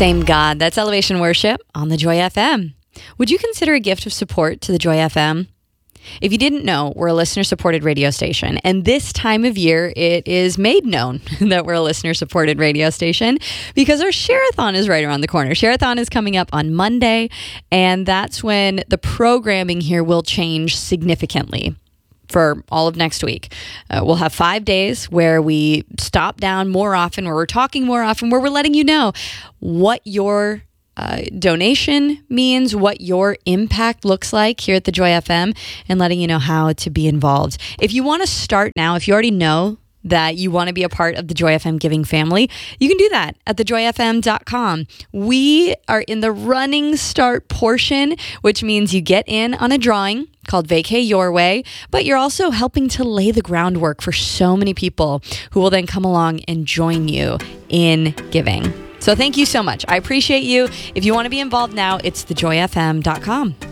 Same God. That's Elevation Worship on the Joy FM. Would you consider a gift of support to the Joy FM? If you didn't know, we're a listener-supported radio station, and this time of year, it is made known that we're a listener-supported radio station because our Share-a-thon is right around the corner. Share-a-thon is coming up on Monday, and that's when the programming here will change significantly for all of next week. We'll have 5 days where we stop down more often, where we're talking more often, where we're letting you know what your donation means, what your impact looks like here at the Joy FM, and letting you know how to be involved. If you want to start now, if you already know that you want to be a part of the Joy FM giving family, you can do that at thejoyfm.com. We are in the running start portion, which means you get in on a drawing called Vacay Your Way, but you're also helping to lay the groundwork for so many people who will then come along and join you in giving. So thank you so much. I appreciate you. If you want to be involved now, it's thejoyfm.com.